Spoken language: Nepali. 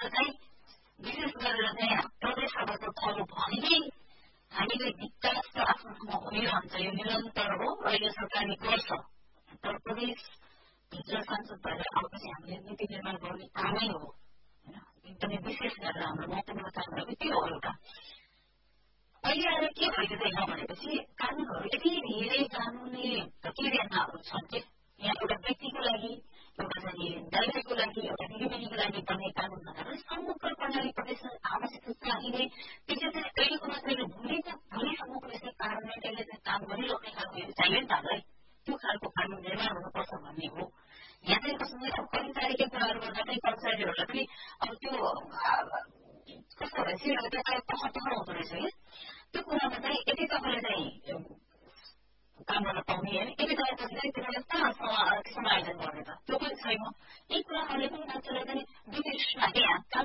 चाहिँ विशेष गरेर चाहिँ प्रदेशहरूको थलो भने हामीले विकास त आफ्नो ठाउँमा भइरहन्छ, यो निरन्तर हो र यो सरकारले गर्छ। तर प्रदेशभित्र सांसद भएर आएपछि हामीले नीति निर्माण गर्ने कामै हो, एकदमै विशेष गरेर हाम्रो महत्त्वपूर्ण काम भनेको त्यो हो एउटा। अहिले आएर के भइदिँदैन भनेपछि कानुनहरू यति धेरै कानुनी प्रक्रियाहरू छन् कि यहाँ एउटा व्यक्तिको लागि, एउटा चाहिँ दायित्वको लागि, एउटा दिदीबहिनीको लागि बन्ने कानुन भनेर समग्र प्रणाली प्रदेश आवश्यक चाहिने त्यो चाहिँ अहिलेको मात्रै भोलिसम्मको यसले कार्यान्वयन यसले चाहिँ काम गरिराख्ने खालको चाहियो नि त हामीलाई, त्यो खालको कानुन निर्माण हुनुपर्छ भन्ने हो। यहाँ चाहिँ कस्तो कर्मचारीकै कुराहरू गर्दा चाहिँ कर्मचारीहरूलाई पनि अब त्यो कस्तो रहेछ त्यो तह हुँदो रहेछ कि त्यो कुरामा चाहिँ यदि तपाईँले चाहिँ काम गर्न पाउने होइन, यदि गरेपछि चाहिँ तिनीहरूले कहाँ समायोजन गर्ने त त्यो पनि छैन। यी कुराहरूले पनि मान्छेलाई पनि विदेशमा यहाँ